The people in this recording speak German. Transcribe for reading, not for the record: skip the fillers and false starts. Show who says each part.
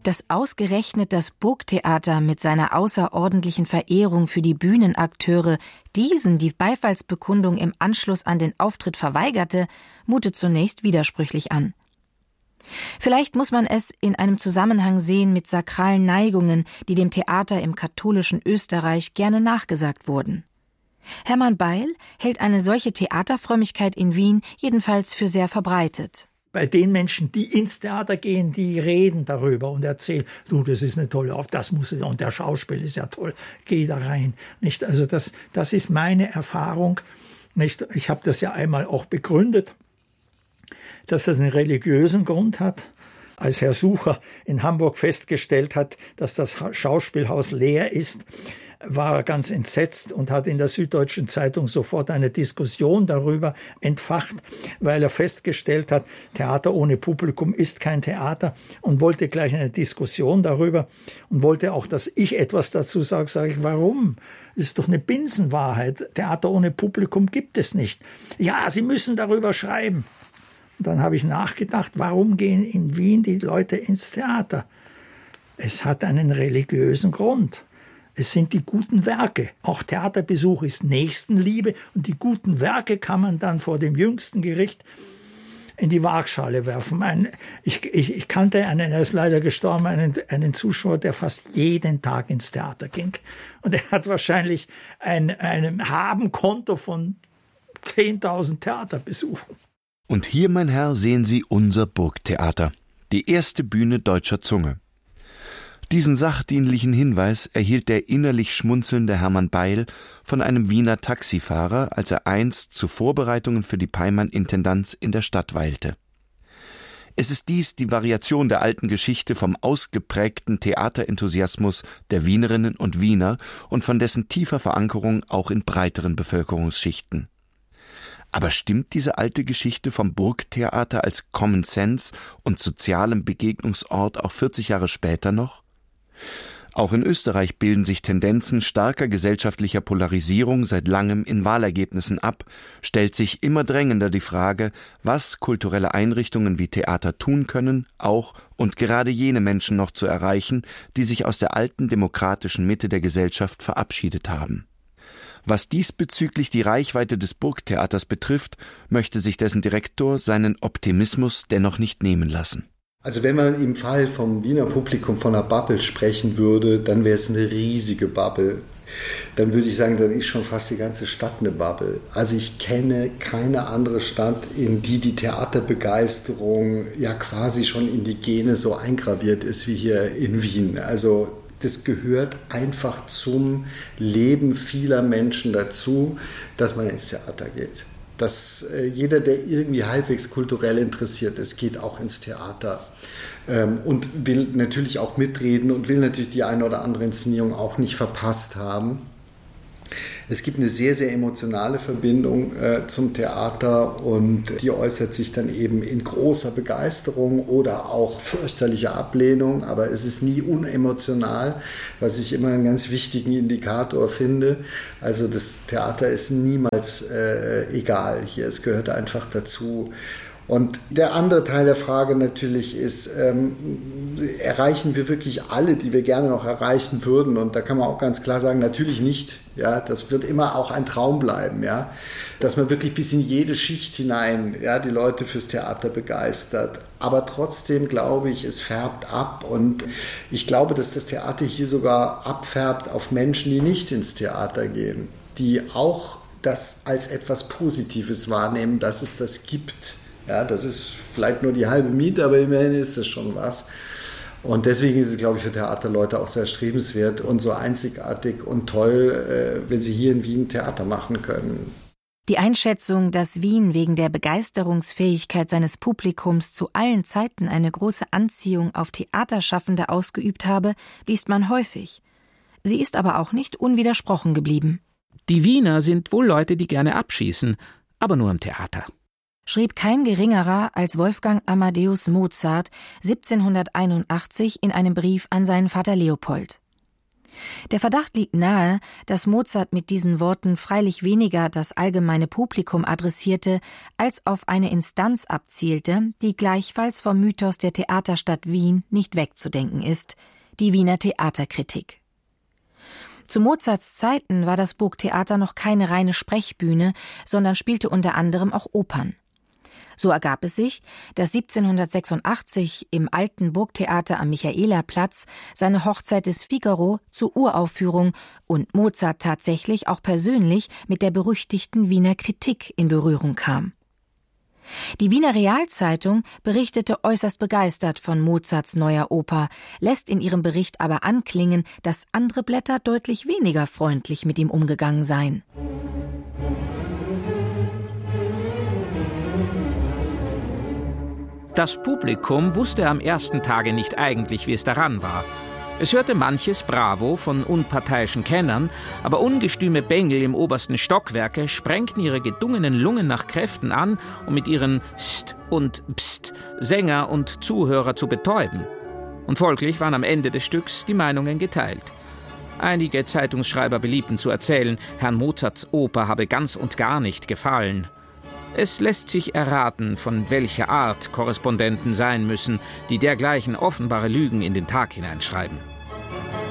Speaker 1: Dass ausgerechnet das Burgtheater mit seiner außerordentlichen Verehrung für die Bühnenakteure diesen die Beifallsbekundung im Anschluss an den Auftritt verweigerte, mutet zunächst widersprüchlich an. Vielleicht muss man es in einem Zusammenhang sehen mit sakralen Neigungen, die dem Theater im katholischen Österreich gerne nachgesagt wurden. Hermann Beil hält eine solche Theaterfrömmigkeit in Wien jedenfalls für sehr verbreitet.
Speaker 2: Bei den Menschen, die ins Theater gehen, die reden darüber und erzählen, du, das ist eine tolle Aufgabe, das muss und der Schauspiel ist ja toll, geh da rein. Nicht? Also das ist meine Erfahrung. Nicht? Ich habe das ja einmal auch begründet, dass das einen religiösen Grund hat. Als Herr Sucher in Hamburg festgestellt hat, dass das Schauspielhaus leer ist, war er ganz entsetzt und hat in der Süddeutschen Zeitung sofort eine Diskussion darüber entfacht, weil er festgestellt hat, Theater ohne Publikum ist kein Theater, und wollte gleich eine Diskussion darüber und wollte auch, dass ich etwas dazu sage. Sage ich, warum? Das ist doch eine Binsenwahrheit. Theater ohne Publikum gibt es nicht. Ja, Sie müssen darüber schreiben. Und dann habe ich nachgedacht, warum gehen in Wien die Leute ins Theater? Es hat einen religiösen Grund. Es sind die guten Werke. Auch Theaterbesuch ist Nächstenliebe, und die guten Werke kann man dann vor dem jüngsten Gericht in die Waagschale werfen. Ich kannte einen, er ist leider gestorben, einen Zuschauer, der fast jeden Tag ins Theater ging. Und er hat wahrscheinlich ein Habenkonto von 10.000 Theaterbesuchen.
Speaker 3: Und hier, mein Herr, sehen Sie unser Burgtheater, die erste Bühne deutscher Zunge. Diesen sachdienlichen Hinweis erhielt der innerlich schmunzelnde Hermann Beil von einem Wiener Taxifahrer, als er einst zu Vorbereitungen für die Peimann-Intendanz in der Stadt weilte. Es ist dies die Variation der alten Geschichte vom ausgeprägten Theaterenthusiasmus der Wienerinnen und Wiener und von dessen tiefer Verankerung auch in breiteren Bevölkerungsschichten. Aber stimmt diese alte Geschichte vom Burgtheater als Common Sense und sozialem Begegnungsort auch 40 Jahre später noch? Auch in Österreich bilden sich Tendenzen starker gesellschaftlicher Polarisierung seit langem in Wahlergebnissen ab, stellt sich immer drängender die Frage, was kulturelle Einrichtungen wie Theater tun können, auch und gerade jene Menschen noch zu erreichen, die sich aus der alten demokratischen Mitte der Gesellschaft verabschiedet haben. Was diesbezüglich die Reichweite des Burgtheaters betrifft, möchte sich dessen Direktor seinen Optimismus dennoch nicht nehmen lassen.
Speaker 4: Also wenn man im Fall vom Wiener Publikum von einer Bubble sprechen würde, dann wäre es eine riesige Bubble. Dann würde ich sagen, dann ist schon fast die ganze Stadt eine Bubble. Also ich kenne keine andere Stadt, in die die Theaterbegeisterung ja quasi schon in die Gene so eingraviert ist wie hier in Wien. Also das gehört einfach zum Leben vieler Menschen dazu, dass man ins Theater geht. Dass jeder, der irgendwie halbwegs kulturell interessiert ist, geht auch ins Theater und will natürlich auch mitreden und will natürlich die eine oder andere Inszenierung auch nicht verpasst haben. Es gibt eine sehr, sehr emotionale Verbindung zum Theater, und die äußert sich dann eben in großer Begeisterung oder auch fürchterlicher Ablehnung, aber es ist nie unemotional, was ich immer einen ganz wichtigen Indikator finde. Also das Theater ist niemals egal hier, es gehört einfach dazu. Und der andere Teil der Frage natürlich ist, erreichen wir wirklich alle, die wir gerne noch erreichen würden? Und da kann man auch ganz klar sagen, natürlich nicht. Ja, das wird immer auch ein Traum bleiben, ja, dass man wirklich bis in jede Schicht hinein, ja, die Leute fürs Theater begeistert. Aber trotzdem glaube ich, es färbt ab, und ich glaube, dass das Theater hier sogar abfärbt auf Menschen, die nicht ins Theater gehen, die auch das als etwas Positives wahrnehmen, dass es das gibt. Ja, das ist vielleicht nur die halbe Miete, aber immerhin ist es schon was. Und deswegen ist es, glaube ich, für Theaterleute auch sehr erstrebenswert und so einzigartig und toll, wenn sie hier in Wien Theater machen können.
Speaker 1: Die Einschätzung, dass Wien wegen der Begeisterungsfähigkeit seines Publikums zu allen Zeiten eine große Anziehung auf Theaterschaffende ausgeübt habe, liest man häufig. Sie ist aber auch nicht unwidersprochen geblieben.
Speaker 5: Die Wiener sind wohl Leute, die gerne abschießen, aber nur im Theater.
Speaker 1: Schrieb kein Geringerer als Wolfgang Amadeus Mozart 1781 in einem Brief an seinen Vater Leopold. Der Verdacht liegt nahe, dass Mozart mit diesen Worten freilich weniger das allgemeine Publikum adressierte, als auf eine Instanz abzielte, die gleichfalls vom Mythos der Theaterstadt Wien nicht wegzudenken ist, die Wiener Theaterkritik. Zu Mozarts Zeiten war das Burgtheater noch keine reine Sprechbühne, sondern spielte unter anderem auch Opern. So ergab es sich, dass 1786 im alten Burgtheater am Michaelerplatz seine Hochzeit des Figaro zur Uraufführung und Mozart tatsächlich auch persönlich mit der berüchtigten Wiener Kritik in Berührung kam. Die Wiener Realzeitung berichtete äußerst begeistert von Mozarts neuer Oper, lässt in ihrem Bericht aber anklingen, dass andere Blätter deutlich weniger freundlich mit ihm umgegangen seien.
Speaker 5: Das Publikum wusste am ersten Tage nicht eigentlich, wie es daran war. Es hörte manches Bravo von unparteiischen Kennern, aber ungestüme Bengel im obersten Stockwerke sprengten ihre gedungenen Lungen nach Kräften an, um mit ihren St und Pst Sänger und Zuhörer zu betäuben. Und folglich waren am Ende des Stücks die Meinungen geteilt. Einige Zeitungsschreiber beliebten zu erzählen, Herrn Mozarts Oper habe ganz und gar nicht gefallen. Es lässt sich erraten, von welcher Art Korrespondenten sein müssen, die dergleichen offenbare Lügen in den Tag hineinschreiben.